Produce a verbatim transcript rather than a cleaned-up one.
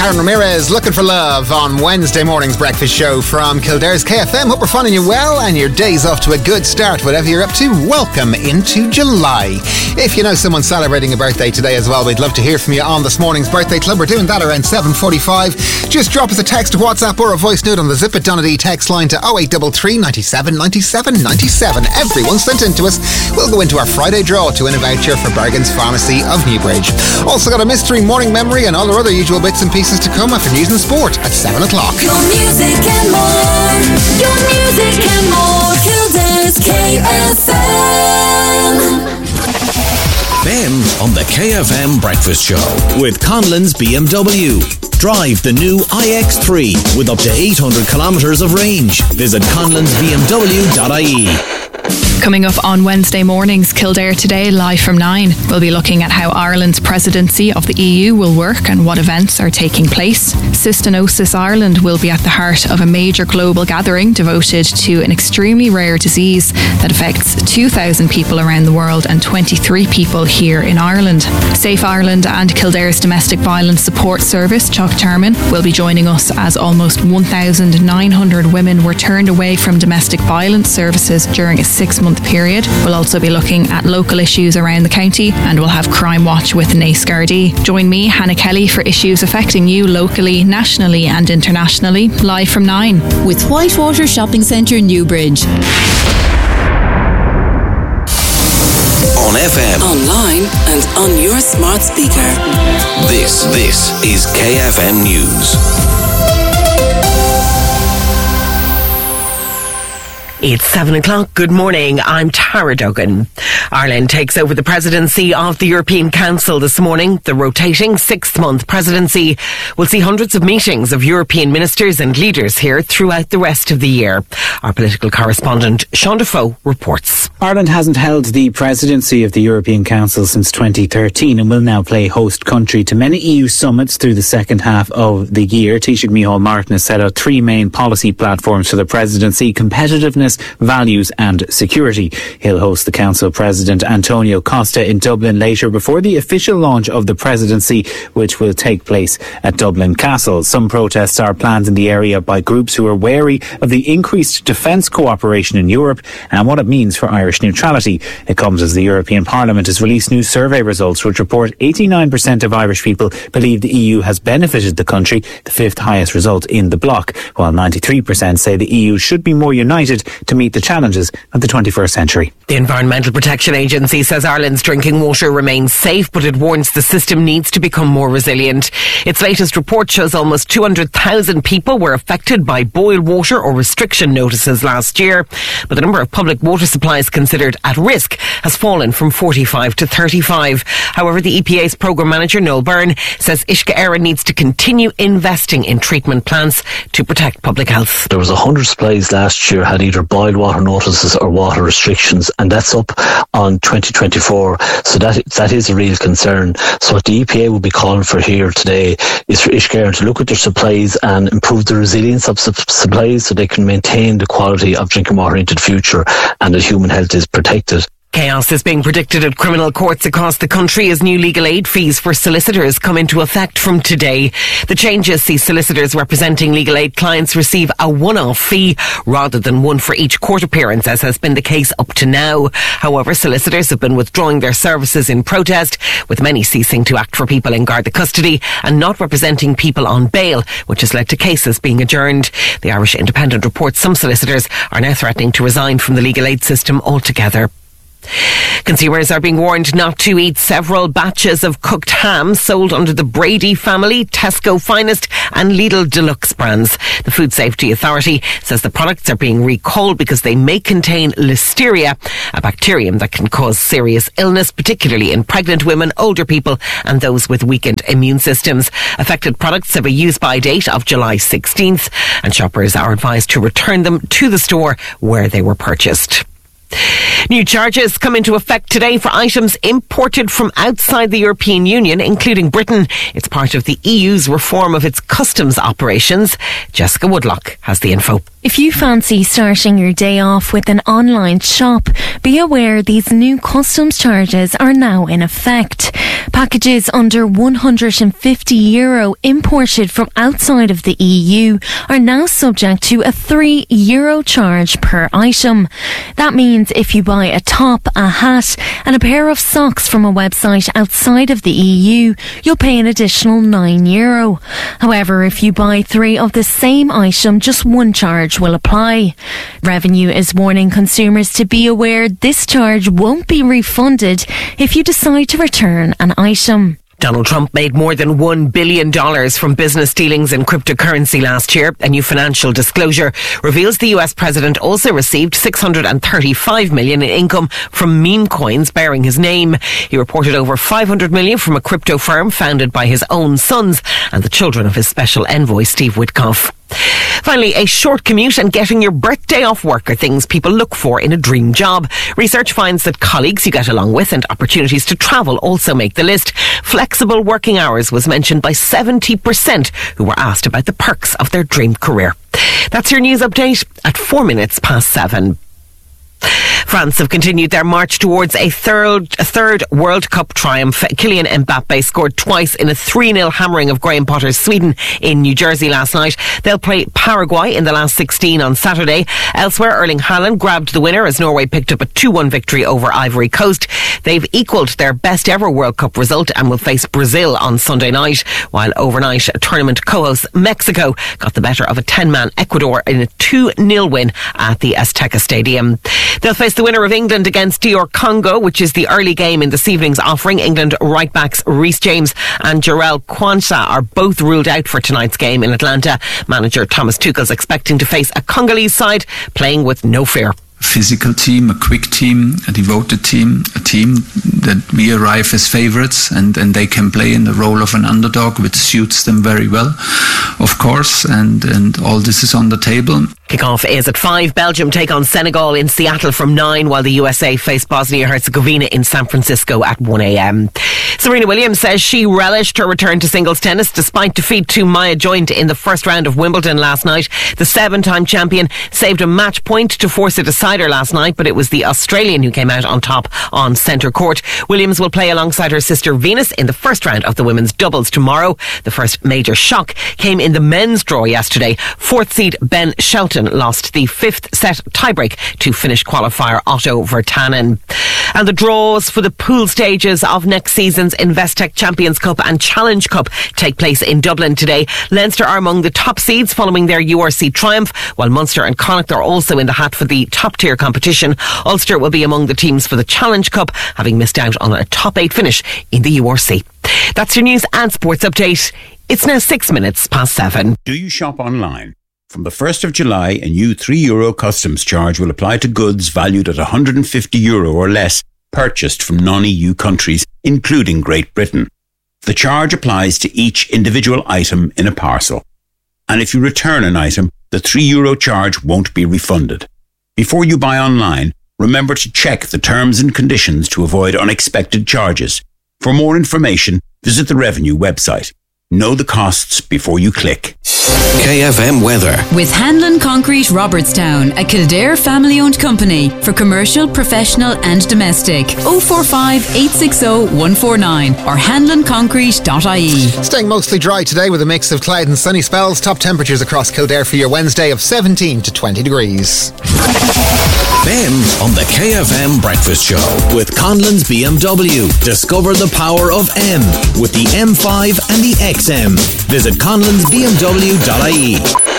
Karen Ramirez, Looking for Love on Wednesday morning's breakfast show from Kildare's K F M. Hope we're finding you well and your day's off to a good start, whatever you're up to. Welcome into July. If you know someone celebrating a birthday today as well, we'd love to hear from you on this morning's birthday club. We're doing that around seven forty-five. Just drop us a text, a WhatsApp or a voice note on the Zip It Donnelly text line to oh eight three three, nine seven, nine seven, nine seven. Everyone sent in to us. We'll go into our Friday draw to win a voucher for Bergen's Pharmacy of Newbridge. Also got a mystery morning memory and all our other usual bits and pieces to come after news and sport at seven o'clock. Your music and more. Your music and more. Kildare's K F M. Ben on the K F M Breakfast Show with Conlon's B M W. Drive the new I X three with up to eight hundred kilometres of range. Visit conlons b m w dot i e. Coming up on Wednesday mornings, Kildare Today, live from nine. We'll be looking at how Ireland's presidency of the E U will work and what events are taking place. Cystinosis Ireland will be at the heart of a major global gathering devoted to an extremely rare disease that affects two thousand people around the world and twenty-three people here in Ireland. Safe Ireland and Kildare's Domestic Violence Support Service, Chuck Terman, will be joining us as almost one thousand nine hundred women were turned away from domestic violence services during a six-month period. We'll also be looking at local issues around the county and we'll have Crime Watch with Nace Gardaí. Join me, Hannah Kelly, for issues affecting you locally, nationally and internationally, live from nine. With Whitewater Shopping Centre, Newbridge. On F M, online and on your smart speaker. This, this is K F M News. It's seven o'clock. Good morning. I'm Tara Duggan. Ireland takes over the presidency of the European Council this morning. The rotating sixth-month presidency will see hundreds of meetings of European ministers and leaders here throughout the rest of the year. Our political correspondent, Sean Defoe, reports. Ireland hasn't held the presidency of the European Council since twenty thirteen and will now play host country to many E U summits through the second half of the year. Taoiseach Micheál Martin has set out three main policy platforms for the presidency: competitiveness, values and security. He'll host the Council President Antonio Costa in Dublin later before the official launch of the presidency, which will take place at Dublin Castle. Some protests are planned in the area by groups who are wary of the increased defence cooperation in Europe and what it means for Irish neutrality. It comes as the European Parliament has released new survey results which report eighty-nine percent of Irish people believe the E U has benefited the country, the fifth highest result in the bloc, while ninety-three percent say the E U should be more united to meet the challenges of the twenty-first century. The Environmental Protection Agency says Ireland's drinking water remains safe, but it warns the system needs to become more resilient. Its latest report shows almost two hundred thousand people were affected by boil water or restriction notices last year, but the number of public water supplies considered at risk has fallen from forty-five to thirty-five. However, the E P A's programme manager Noel Byrne says Uisce Éire needs to continue investing in treatment plants to protect public health. There was one hundred supplies last year had either boil water notices or water restrictions, and that's up on twenty twenty-four, so that that is a real concern. So what the E P A will be calling for here today is for Uisce Éire to look at their supplies and improve the resilience of su- supplies so they can maintain the quality of drinking water into the future and that human health is protected. Chaos is being predicted at criminal courts across the country as new legal aid fees for solicitors come into effect from today. The changes see solicitors representing legal aid clients receive a one-off fee rather than one for each court appearance, as has been the case up to now. However, solicitors have been withdrawing their services in protest, with many ceasing to act for people in Garda custody and not representing people on bail, which has led to cases being adjourned. The Irish Independent reports some solicitors are now threatening to resign from the legal aid system altogether. Consumers are being warned not to eat several batches of cooked ham sold under the Brady family, Tesco Finest and Lidl Deluxe brands. The Food Safety Authority says the products are being recalled because they may contain Listeria, a bacterium that can cause serious illness, particularly in pregnant women, older people and those with weakened immune systems. Affected products have a use-by date of July sixteenth and shoppers are advised to return them to the store where they were purchased. New charges come into effect today for items imported from outside the European Union, including Britain. It's part of the E U's reform of its customs operations. Jessica Woodlock has the info. If you fancy starting your day off with an online shop, be aware these new customs charges are now in effect. Packages under one hundred fifty euro imported from outside of the E U are now subject to a three euro charge per item. That means if you buy a top, a hat and a pair of socks from a website outside of the E U, you'll pay an additional nine euro. However, if you buy three of the same item, just one charge will apply. Revenue is warning consumers to be aware this charge won't be refunded if you decide to return an item. Donald Trump made more than one billion dollars from business dealings in cryptocurrency last year. A new financial disclosure reveals the U S president also received six hundred thirty-five million dollars in income from meme coins bearing his name. He reported over five hundred million dollars from a crypto firm founded by his own sons and the children of his special envoy, Steve Witkoff. Finally, a short commute and getting your birthday off work are things people look for in a dream job. Research finds that colleagues you get along with and opportunities to travel also make the list. Flexible working hours was mentioned by seventy percent who were asked about the perks of their dream career. That's your news update at four minutes past seven. France have continued their march towards a third, a third World Cup triumph. Kylian Mbappe scored twice in a three nil hammering of Graham Potter's Sweden in New Jersey last night. They'll play Paraguay in the last sixteen on Saturday. Elsewhere, Erling Haaland grabbed the winner as Norway picked up a two one victory over Ivory Coast. They've equalled their best ever World Cup result and will face Brazil on Sunday night, while overnight tournament co-host Mexico got the better of a ten-man Ecuador in a two nil win at the Azteca Stadium. They'll face the winner of England against D R Congo, which is the early game in this evening's offering. England right-backs Reece James and Jarell Quansah are both ruled out for tonight's game in Atlanta. Manager Thomas Tuchel's expecting to face a Congolese side playing with no fear. Physical team, a quick team, a devoted team, a team that we arrive as favourites and, and they can play in the role of an underdog, which suits them very well, of course, and, and all this is on the table. Kickoff is at five. Belgium take on Senegal in Seattle from nine, while the U S A face Bosnia-Herzegovina in San Francisco at one a.m. Serena Williams says she relished her return to singles tennis despite defeat to Maya Joint in the first round of Wimbledon last night. The seven-time champion saved a match point to force a decider last night, but it was the Australian who came out on top on centre court. Williams will play alongside her sister Venus in the first round of the women's doubles tomorrow. The first major shock came in the men's draw yesterday. Fourth seed Ben Shelton lost the fifth set tiebreak to Finnish qualifier Otto Virtanen. And the draws for the pool stages of next season's Investec Champions Cup and Challenge Cup take place in Dublin today. Leinster are among the top seeds following their U R C triumph, while Munster and Connacht are also in the hat for the top tier competition. Ulster will be among the teams for the Challenge Cup, having missed out on a top eight finish in the U R C. That's your news and sports update. It's now six minutes past seven. Do you shop online? From the first of July, a new three euro customs charge will apply to goods valued at one hundred fifty euro or less purchased from non-E U countries, including Great Britain. The charge applies to each individual item in a parcel. And if you return an item, the three euro charge won't be refunded. Before you buy online, remember to check the terms and conditions to avoid unexpected charges. For more information, visit the Revenue website. Know the costs before you click. K F M weather. With Hanlon Concrete Robertstown, a Kildare family-owned company for commercial, professional and domestic. oh four five, eight six oh, one four nine or hanlon concrete dot I E. Staying mostly dry today with a mix of cloud and sunny spells. Top temperatures across Kildare for your Wednesday of seventeen to twenty degrees. Ben on the K F M Breakfast Show with Conlon's B M W. Discover the power of M with the M five and the X M. Visit conlons b m w dot I E.